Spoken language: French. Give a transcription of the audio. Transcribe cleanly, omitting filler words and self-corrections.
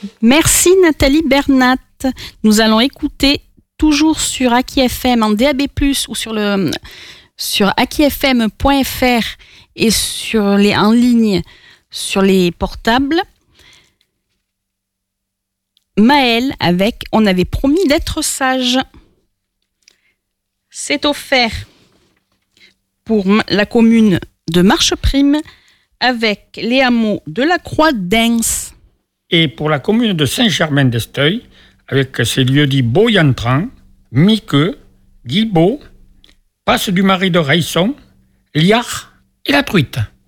Merci Nathalie Bernat. Nous allons écouter toujours sur Aki FM en DAB+, ou sur akifm.fr et en ligne sur les portables. Maëlle avec On avait promis d'être sage. C'est offert pour la commune de Marcheprime avec les hameaux de la Croix-d'Ens. Et pour la commune de Saint-Germain-d'Esteuil, avec ses lieux-dits Beauyantran, Miqueux, Guilbault, Passe du Marais de Raisson, Liard et La Truite.